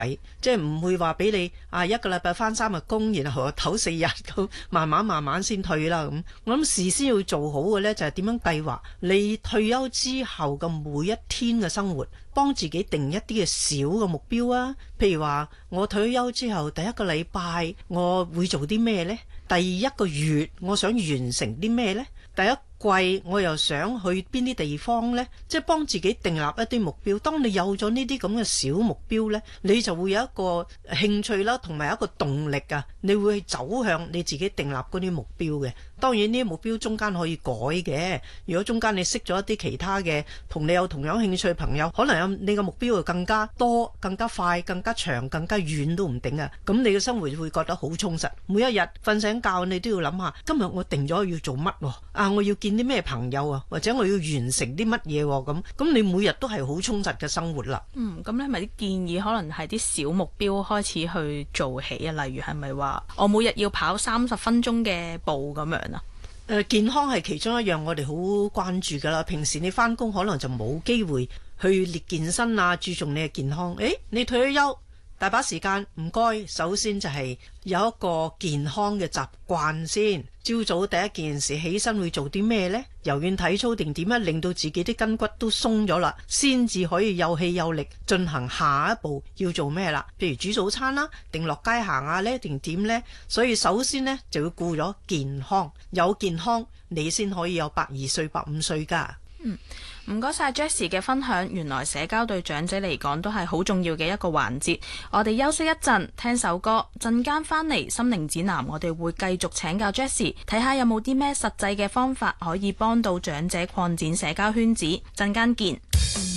即係唔會話俾你一個禮拜返3日工，然後唞4日咁，慢慢先退啦咁。我諗事先要做好嘅呢，就係點樣計劃你退休之後嘅每一天嘅生活，幫自己定一啲嘅小嘅目標啊。譬如話我退休之後第一個禮拜我會做啲咩呢？第一個月我想完成啲咩呢？第一季我又想去邊啲地方呢？即係幫自己訂立一啲目標。當你有咗呢啲咁嘅小目標呢，你就會有一個興趣啦，同埋一個動力啊，你會走向你自己訂立嗰啲目標嘅。當然呢啲目標中間可以改嘅。如果中間你識咗一啲其他嘅同你有同樣興趣嘅朋友，可能有你嘅目標會更加多、更加快、更加長、更加遠都唔定啊。咁你嘅生活會覺得好充實。每一日瞓醒覺你都要諗下，今日我定咗要做乜啊？我要見啲咩朋友啊？或者我要完成啲乜嘢咁你每日都係好充實嘅生活啦。 咁你咪啲建議可能係啲小目標開始去做起啊？例如係咪話我每日要跑30分鐘嘅步咁樣啊？ 健康係其中一樣我哋好關注噶啦。平時你返工可能就冇機會去練健身啊，注重你嘅健康。你退咗休大把時間，唔該，首先就係有一個健康嘅習慣先。朝早第一件事起身會做啲咩呢？柔軟體操定點樣令到自己啲筋骨都鬆咗啦，先至可以有氣有力進行下一步要做咩啦？譬如煮早餐啦，定落街行啊呢，定點呢？所以首先呢，就要顧咗健康，有健康你先可以有120歲、150歲噶。 唔該晒 Jessie 嘅分享。原來社交對長者嚟講都係好重要嘅一個環節。我哋休息一陣，聽首歌，陣間返嚟心靈指南，我哋會繼續請教 Jessie， 睇下有冇啲咩實際嘅方法可以幫到長者擴展社交圈子。陣間見。